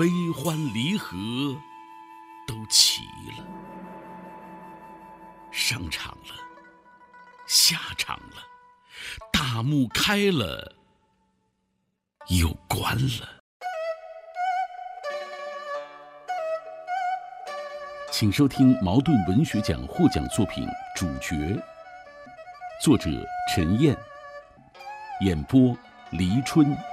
悲欢离合都齐了，上场了，下场了，大幕开了，又关了。请收听茅盾文学奖获奖作品《主角》，作者陈燕，演播黎春。